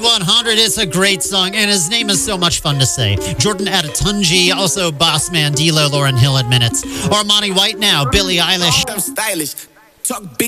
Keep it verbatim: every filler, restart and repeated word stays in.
one hundred. It's a great song, and his name is so much fun to say. Jordan Adetunji, also Bossman, D-Lo, Lauryn Hill at minutes. Armani White now, Billie Eilish. I'm stylish. Talk big.